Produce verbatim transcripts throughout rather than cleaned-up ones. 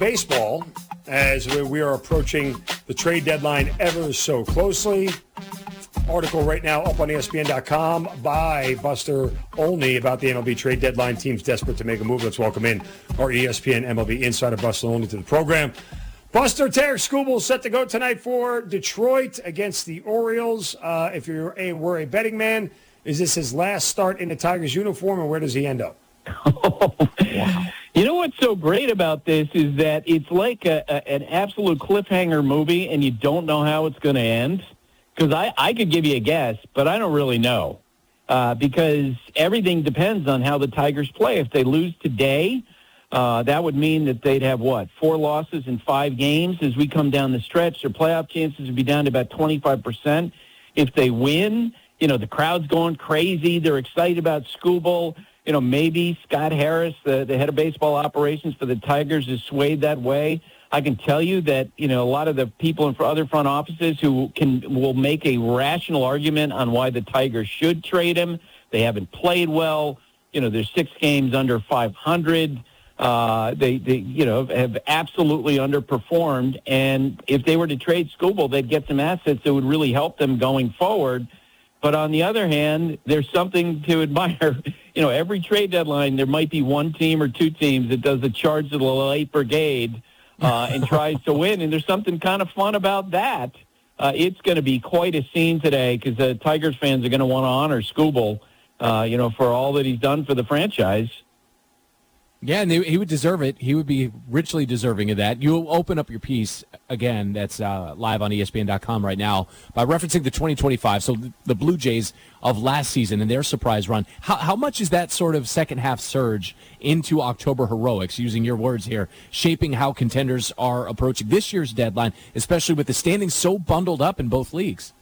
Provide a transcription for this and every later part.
baseball, as we are approaching the trade deadline ever so closely. Article right now up on E S P N dot com by Buster Olney about the M L B trade deadline. Teams desperate to make a move. Let's welcome in our E S P N M L B insider, Buster Olney, to the program. Buster, Tarik Skubal set to go tonight for Detroit against the Orioles. Uh, if you're a, were a betting man, is this his last start in the Tigers uniform, and where does he end up? Oh, wow. You know what's so great about this is that it's like a, a, an absolute cliffhanger movie, and you don't know how it's going to end. Because I, I could give you a guess, but I don't really know. Uh, because everything depends on how the Tigers play. If they lose today, uh, that would mean that they'd have, what, four losses in five games as we come down the stretch. Their playoff chances would be down to about twenty-five percent. If they win, you know, the crowd's going crazy. They're excited about Skubal. You know, maybe Scott Harris, the, the head of baseball operations for the Tigers, is swayed that way. I can tell you that, you know, a lot of the people in other front offices who can will make a rational argument on why the Tigers should trade him. They haven't played well. You know, there's six games under five hundred. Uh, they, they, you know, have absolutely underperformed. And if they were to trade Skubal, they'd get some assets that would really help them going forward. But on the other hand, there's something to admire. You know, every trade deadline, there might be one team or two teams that does the charge of the late brigade uh, and tries to win. And there's something kind of fun about that. Uh, it's going to be quite a scene today because the Tigers fans are going to want to honor Skubal, uh, you know, for all that he's done for the franchise. Yeah, and they, he would deserve it. He would be richly deserving of that. You'll open up your piece, again, that's uh, live on E S P N dot com right now, by referencing the twenty twenty-five, so the Blue Jays of last season and their surprise run. How, how much is that sort of second-half surge into October heroics, using your words here, shaping how contenders are approaching this year's deadline, especially with the standings so bundled up in both leagues?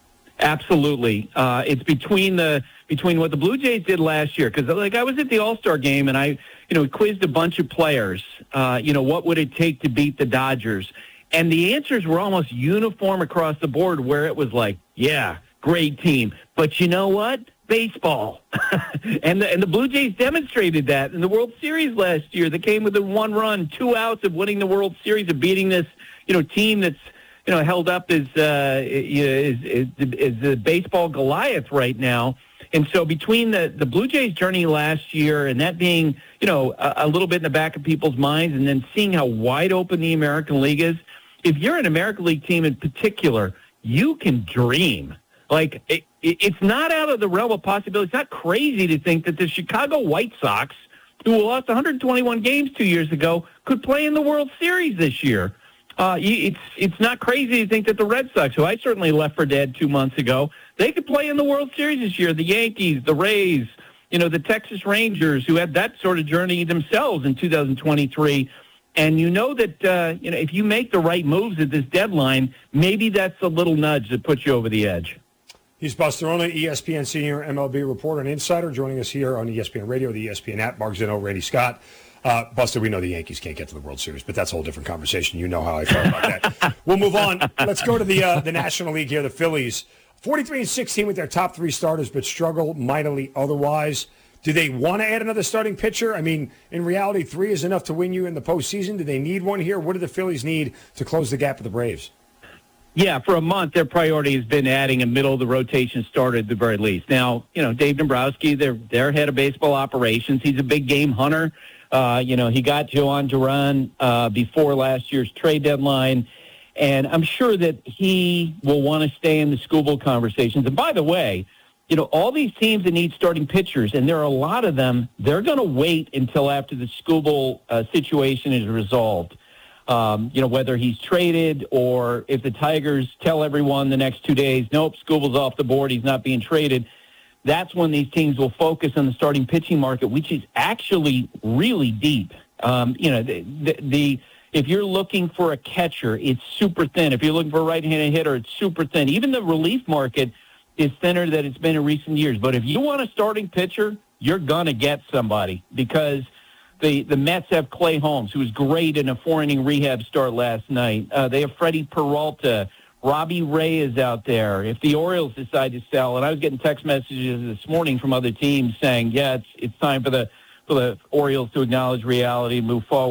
Absolutely. Uh, it's between the between what the Blue Jays did last year, because like I was at the All-Star game and I, you know, quizzed a bunch of players. Uh, you know, what would it take to beat the Dodgers? And the answers were almost uniform across the board, where it was like, yeah, great team, but you know what? Baseball. and the and the Blue Jays demonstrated that in the World Series last year. They came with a one run, two outs of winning the World Series, of beating this, you know, team that's, you know, held up as, uh, is, is, is the baseball Goliath right now. And so between the, the Blue Jays journey last year and that being, you know, a, a little bit in the back of people's minds, and then seeing how wide open the American League is, if you're an American League team in particular, you can dream. Like, it, it, it's not out of the realm of possibility. It's not crazy to think that the Chicago White Sox, who lost one hundred twenty-one games two years ago, could play in the World Series this year. Uh, it's it's not crazy to think that the Red Sox, who I certainly left for dead two months ago, they could play in the World Series this year. The Yankees, the Rays, you know, the Texas Rangers, who had that sort of journey themselves in two thousand twenty-three. And you know that, uh, you know, if you make the right moves at this deadline, maybe that's a little nudge that puts you over the edge. He's Buster Olney, E S P N senior M L B reporter and insider, joining us here on E S P N Radio, the E S P N app. Mark Zinno, Randy Scott. Uh, Buster, we know the Yankees can't get to the World Series, but that's a whole different conversation. You know how I feel about that. We'll move on. Let's go to the uh, the National League here. The Phillies, forty-three and sixteen with their top three starters, but struggle mightily otherwise. Do they want to add another starting pitcher? I mean, in reality, three is enough to win you in the postseason. Do they need one here? What do the Phillies need to close the gap with the Braves? Yeah, for a month, their priority has been adding a middle-of-the-rotation starter at the very least. Now, you know, Dave Dombrowski, their, their head of baseball operations, he's a big game hunter. Uh, you know, he got Joan Duran uh, before last year's trade deadline, and I'm sure that he will want to stay in the Skubal conversations. And by the way, you know, all these teams that need starting pitchers, and there are a lot of them, they're going to wait until after the Skubal uh, situation is resolved. Um, you know, whether he's traded or if the Tigers tell everyone the next two days, nope, Skubal's off the board, he's not being traded, that's when these teams will focus on the starting pitching market, which is actually really deep. Um, you know, the, the, the if you're looking for a catcher, it's super thin. If you're looking for a right-handed hitter, it's super thin. Even the relief market is thinner than it's been in recent years. But if you want a starting pitcher, you're going to get somebody, because The the Mets have Clay Holmes, who was great in a four-inning rehab start last night. Uh, they have Freddie Peralta. Robbie Ray is out there. If the Orioles decide to sell, and I was getting text messages this morning from other teams saying, yeah, it's it's time for the for the Orioles to acknowledge reality and move forward.